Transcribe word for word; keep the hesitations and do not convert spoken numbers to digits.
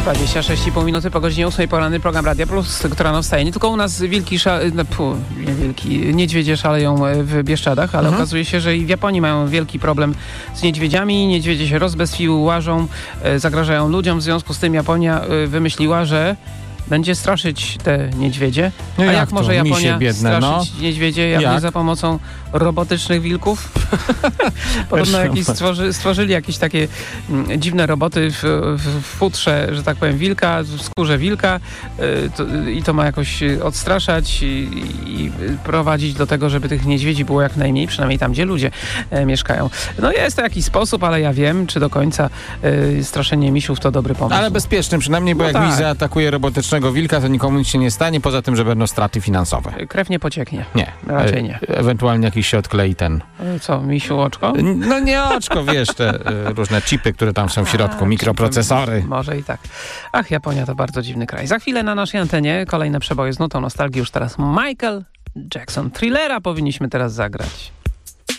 dwadzieścia sześć i pół minuty po godzinie ósmej poranny program Radia Plus, która no wstaje. Nie tylko u nas wilki, sza... no, pu, nie wilki, niedźwiedzie szaleją w Bieszczadach, ale mhm. okazuje się, że i w Japonii mają wielki problem z niedźwiedziami. Niedźwiedzie się rozbestwiły, łażą, zagrażają ludziom. W związku z tym Japonia wymyśliła, że będzie straszyć te niedźwiedzie. No A jak, jak może Japonia biedne, straszyć no? niedźwiedzie, jak, jak nie za pomocą robotycznych wilków? Podobno jakieś stworzy, stworzyli jakieś takie mm, dziwne roboty w, w, w futrze, że tak powiem, wilka, w skórze wilka y, to, i to ma jakoś odstraszać i, i prowadzić do tego, żeby tych niedźwiedzi było jak najmniej, przynajmniej tam, gdzie ludzie e, mieszkają. No jest to jakiś sposób, ale ja wiem, czy do końca y, straszenie misiów to dobry pomysł. Ale bezpieczny przynajmniej, bo no jak tak. miś zaatakuje robotycznego wilka, to nikomu nic się nie stanie, poza tym, że będą straty finansowe. Krew nie pocieknie. Nie. Raczej nie. E, ewentualnie jakiś się odklei ten... Co, misiu oczko? No nie oczko, wiesz, te e, różne chipy, które tam są w środku, A, mikroprocesory. Może i tak. Ach, Japonia to bardzo dziwny kraj. Za chwilę na naszej antenie kolejne przeboje z nutą nostalgii. Już teraz Michael Jackson. Thrillera powinniśmy teraz zagrać.